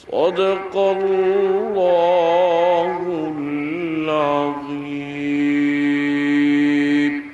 صدق الله العظيم.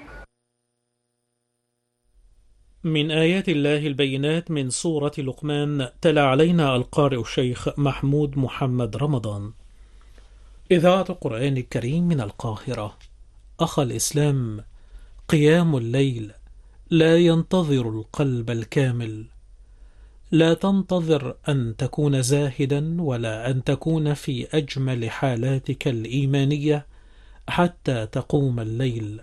من آيات الله البينات من سورة لقمان، تلا علينا القارئ الشيخ محمود محمد رمضان. إذاعة القرآن الكريم من القاهرة. أخ الإسلام، قيام الليل لا ينتظر القلب الكامل. لا تنتظر أن تكون زاهدا ولا أن تكون في أجمل حالاتك الإيمانية حتى تقوم الليل.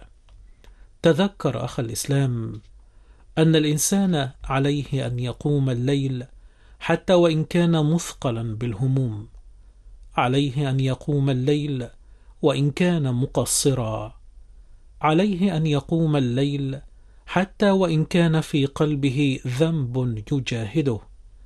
تذكر أخ الإسلام أن الإنسان عليه أن يقوم الليل حتى وإن كان مثقلا بالهموم. عليه أن يقوم الليل وإن كان مقصرا. عليه أن يقوم الليل حتى وإن كان في قلبه ذنب يجاهده.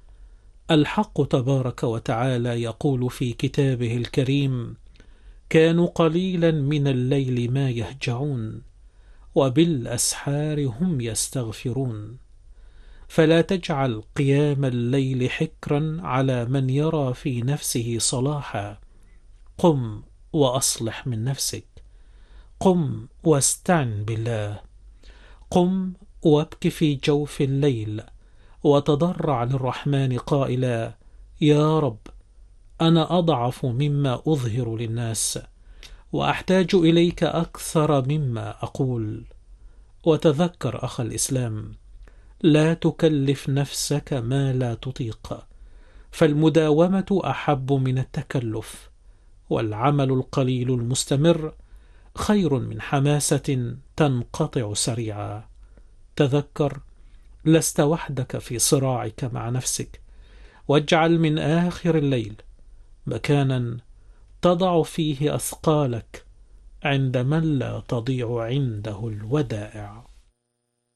الحق تبارك وتعالى يقول في كتابه الكريم: كانوا قليلا من الليل ما يهجعون وبالأسحار هم يستغفرون. فلا تجعل قيام الليل حكرا على من يرى في نفسه صلاحا. قم وأصلح من نفسك. قم واستعن بالله. قم وابك في جوف الليل وتضرع للرحمن قائلا: يا رب، أنا أضعف مما أظهر للناس وأحتاج إليك أكثر مما أقول. وتذكر أخ الإسلام، لا تكلف نفسك ما لا تطيق، فالمداومة أحب من التكلف، والعمل القليل المستمر خير من حماسة تنقطع سريعا. تذكر، لست وحدك في صراعك مع نفسك، واجعل من آخر الليل مكانا تضع فيه أثقالك عند من لا تضيع عنده الودائع.